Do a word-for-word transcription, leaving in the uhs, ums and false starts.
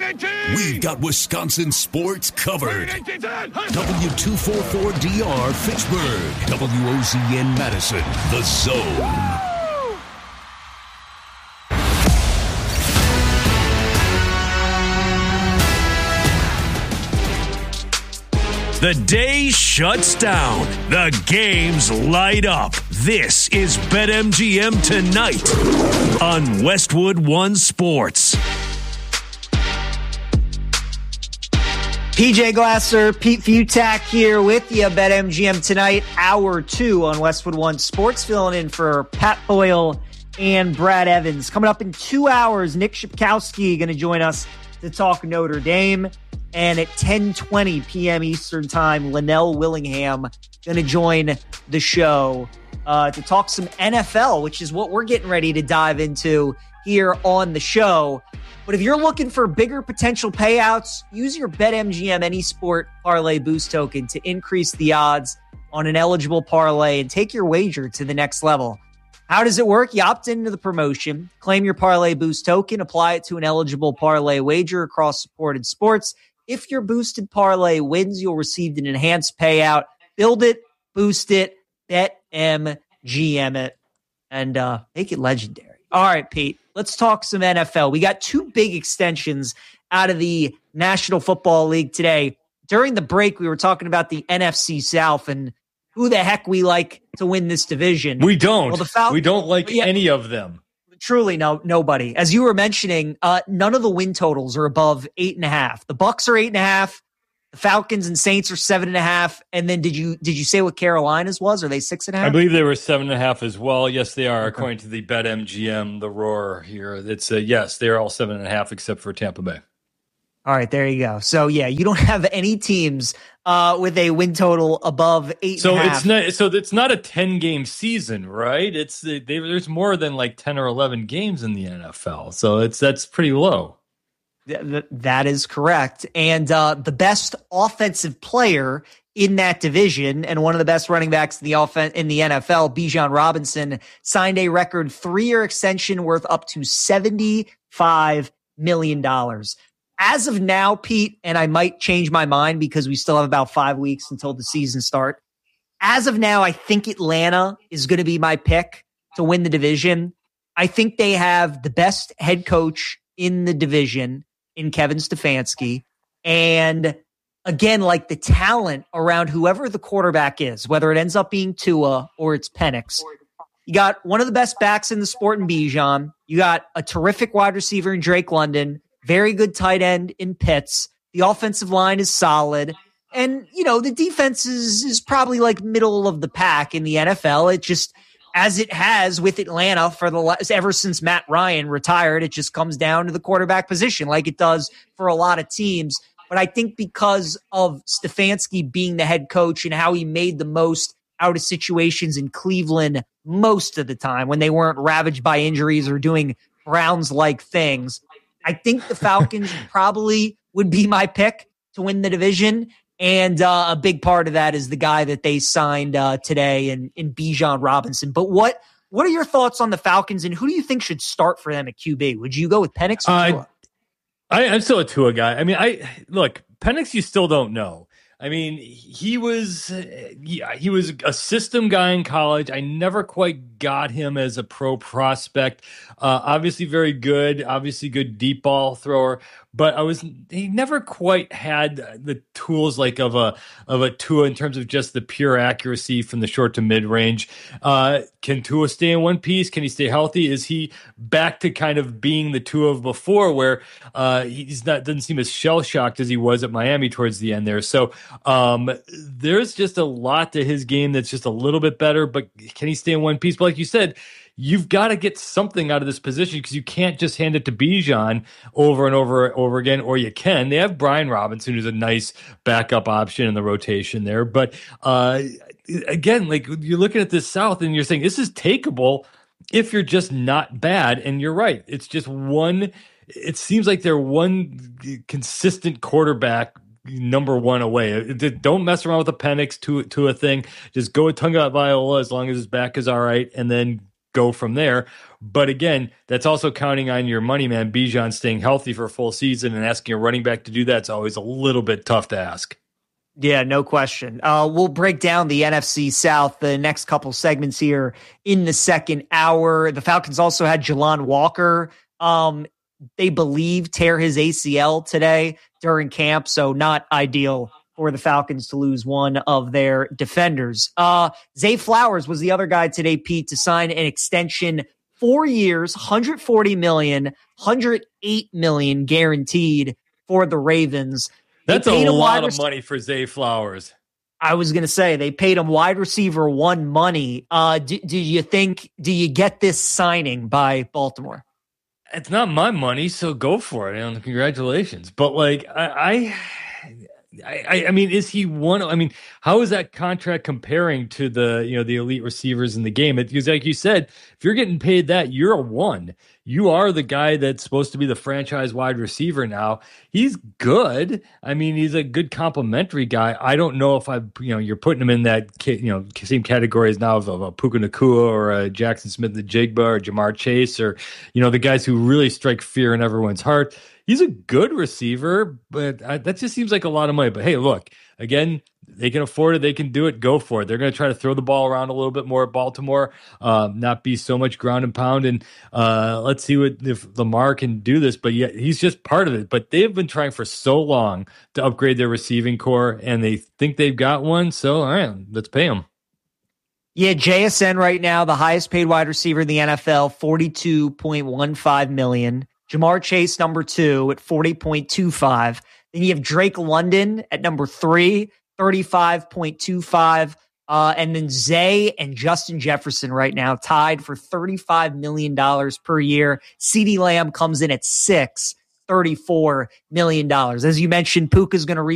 We've got Wisconsin sports covered. W two forty-four D R Fitchburg. W O Z N Madison. The Zone. The day shuts down. The games light up. This is BetMGM Tonight on Westwood One Sports. P J Glasser, Pete Futak here with you. BetMGM Tonight, hour two on Westwood One Sports, filling in for Pat Boyle and Brad Evans. Coming up in two hours, Nick Shipkowski going to join us to talk Notre Dame. And at ten twenty p.m. Eastern Time, Linnell Willingham going to join the show uh, to talk some N F L, which is what we're getting ready to dive into here on the show. But if you're looking for bigger potential payouts, use your BetMGM AnySport Parlay Boost token to increase the odds on an eligible parlay and take your wager to the next level. How does it work? You opt into the promotion, claim your Parlay Boost token, apply it to an eligible parlay wager across supported sports. If your boosted parlay wins, you'll receive an enhanced payout. Build it, boost it, BetMGM it, and uh, make it legendary. All right, Pete, let's talk some N F L. We got two big extensions out of the National Football League today. During the break, we were talking about the N F C South and who the heck we like to win this division. We don't. Well, the Fal- we don't like yeah, any of them. Truly, no, nobody. As you were mentioning, uh, none of the win totals are above eight and a half. The Bucs are eight and a half. The Falcons and Saints are seven and a half. And then did you did you say what Carolina's was? Are they six and a half? I believe they were seven and a half as well. Yes, they are. Okay. According to the BetMGM, the Roar here, it's a yes. They're all seven and a half except for Tampa Bay. All right, there you go. So yeah, you don't have any teams uh, with a win total above eight. So and a half. it's not. So it's not a ten game season, right? It's they, there's more than like ten or eleven games in the N F L. So it's that's pretty low. Th- that is correct. And uh, the best offensive player in that division and one of the best running backs in the offen- in the N F L, Bijan Robinson, signed a record three-year extension worth up to seventy-five million dollars. As of now, Pete, and I might change my mind because we still have about five weeks until the season start. As of now, I think Atlanta is going to be my pick to win the division. I think they have the best head coach in the division in Kevin Stefanski. And again, like the talent around whoever the quarterback is, whether it ends up being Tua or it's Penix. You got one of the best backs in the sport in Bijan. You got a terrific wide receiver in Drake London. Very good tight end in Pitts. The offensive line is solid. And, you know, the defense is, is probably like middle of the pack in the N F L. It just, as it has with Atlanta for the last, ever since Matt Ryan retired, it just comes down to the quarterback position like it does for a lot of teams. But I think because of Stefanski being the head coach and how he made the most out of situations in Cleveland most of the time when they weren't ravaged by injuries or doing Browns-like things, I think the Falcons probably would be my pick to win the division. And uh, a big part of that is the guy that they signed uh, today in, in Bijan Robinson. But what what are your thoughts on the Falcons, and who do you think should start for them at Q B? Would you go with Penix or Tua? Uh, I, I'm still a Tua guy. I mean, I look, Penix, you still don't know. I mean, he was yeah, he was a system guy in college. I never quite got him as a pro prospect. Uh, obviously very good, obviously good deep ball thrower, but I was he never quite had the tools like of a of a Tua in terms of just the pure accuracy from the short to mid range. Uh, can Tua stay in one piece? Can he stay healthy? Is he back to kind of being the Tua of before, where uh, he's not doesn't seem as shell shocked as he was at Miami towards the end there? So. Um, there's just a lot to his game that's just a little bit better, but can he stay in one piece? But like you said, you've got to get something out of this position because you can't just hand it to Bijan over and over and over again, or you can. They have Brian Robinson, who's a nice backup option in the rotation there. But uh, again, like you're looking at this South and you're saying this is takeable if you're just not bad. And you're right. It's just one. It seems like they're one consistent quarterback number one away. Don't mess around with the Penix to to a thing. Just go with Tagovailoa as long as his back is all right, and then go from there. But again, that's also counting on your money man, Bijan, staying healthy for a full season, and asking a running back to do that's always a little bit tough to ask. Yeah, no question. Uh, we'll break down the N F C South the next couple segments here in the second hour. The Falcons also had Jelon Walker. Um, they believe tear his A C L today during camp, so not ideal for the Falcons to lose one of their defenders. Uh, Zay Flowers was the other guy today, Pete, to sign an extension, four years, one hundred forty million dollars, one hundred eight million dollars guaranteed for the Ravens. That's a lot of money for Zay Flowers. I was going to say they paid him wide receiver one money. Uh, do, do you think, do you get this signing by Baltimore? It's not my money, so go for it. And congratulations. But like, I, I, I, I mean, is he one? I mean, how is that contract comparing to the, you know, the elite receivers in the game? Because like you said, if you're getting paid that, you're a one. You are the guy that's supposed to be the franchise wide receiver now. He's good. I mean, he's a good complimentary guy. I don't know if I, you know, you're putting him in that, you know, same category as now of, of a Puka Nacua or a Jackson Smith-Njigba or Jamar Chase or, you know, the guys who really strike fear in everyone's heart. He's a good receiver, but I, that just seems like a lot of money. But hey, look, again, they can afford it. They can do it. Go for it. They're going to try to throw the ball around a little bit more at Baltimore, uh, not be so much ground and pound. And uh, let's see what if Lamar can do this. But yeah, he's just part of it. But they've been trying for so long to upgrade their receiving core, and they think they've got one. So all right, let's pay them. Yeah, J S N right now, the highest paid wide receiver in the N F L, forty-two point one five million dollars. Jamar Chase, number two, at forty point two five. Then you have Drake London at number three, thirty-five point two five. Uh, and then Zay and Justin Jefferson right now tied for thirty-five million dollars per year. CeeDee Lamb comes in at six, thirty-four million dollars. As you mentioned, Puka's going to reach